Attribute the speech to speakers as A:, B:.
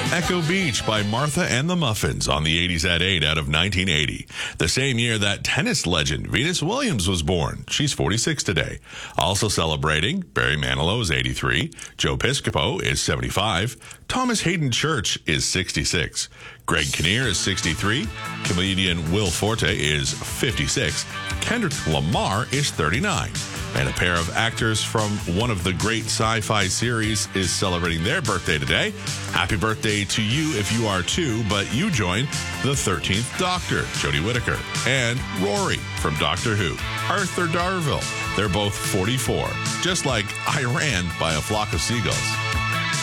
A: Echo Beach by Martha and the Muffins on the 80s at 8 out of 1980. The same year that tennis legend Venus Williams was born. She's 46 today. Also celebrating, Barry Manilow is 83. Joe Piscopo is 75. Thomas Hayden Church is 66. Greg Kinnear is 63. Comedian Will Forte is 56. Kendrick Lamar is 39. And a pair of actors from one of the great sci-fi series is celebrating their birthday today. Happy birthday to you if you are too, but you join the 13th Doctor, Jodie Whittaker, and Rory from Doctor Who, Arthur Darvill. They're both 44, just like I Ran by a Flock of Seagulls.